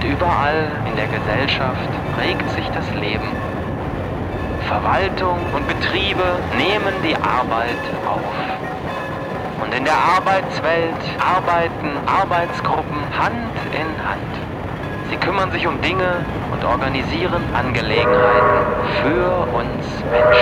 Und überall in der Gesellschaft regt sich das Leben. Verwaltung und Betriebe nehmen die Arbeit auf. Und in der Arbeitswelt arbeiten Arbeitsgruppen Hand in Hand. Sie kümmern sich um Dinge und organisieren Angelegenheiten für uns Menschen.